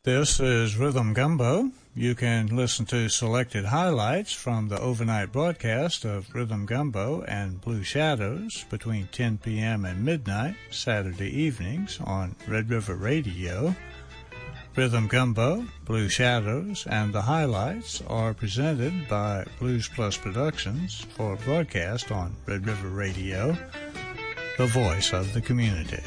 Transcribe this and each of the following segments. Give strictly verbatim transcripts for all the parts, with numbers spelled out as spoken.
This is Rhythm Gumbo. You can listen to selected highlights from the overnight broadcast of Rhythm Gumbo and Blue Shadows between ten p.m. and midnight Saturday evenings on Red River Radio. Rhythm Gumbo, Blue Shadows, and the highlights are presented by Blues Plus Productions for broadcast on Red River Radio, the voice of the community.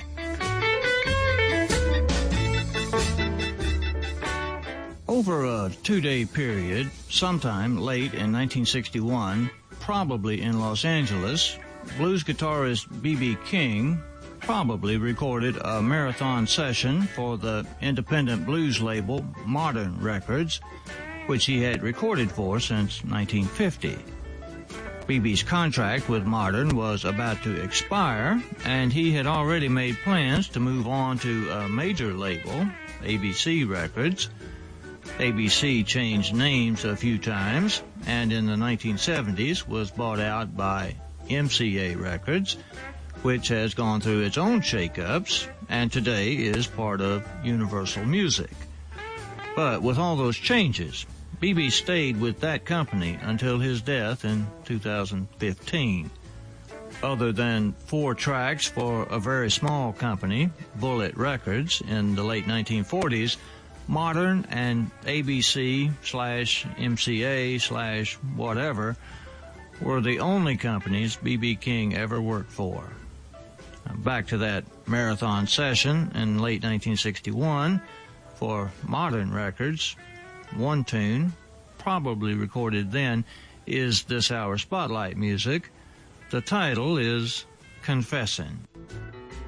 Over a two-day period, sometime late in nineteen sixty-one, probably in Los Angeles, blues guitarist B B King probably recorded a marathon session for the independent blues label Modern Records, which he had recorded for since nineteen fifty. B B's contract with Modern was about to expire, and he had already made plans to move on to a major label, A B C Records. A B C changed names a few times, and in the nineteen seventies was bought out by M C A Records, which has gone through its own shakeups, and today is part of Universal Music. But with all those changes, B B stayed with that company until his death in two thousand fifteen. Other than four tracks for a very small company, Bullet Records, in the late nineteen forties, Modern and A B C slash M C A slash whatever were the only companies B B King ever worked for. Back to that marathon session in late nineteen sixty-one for Modern Records. One tune, probably recorded then, is this hour's Spotlight music. The title is Confessin'.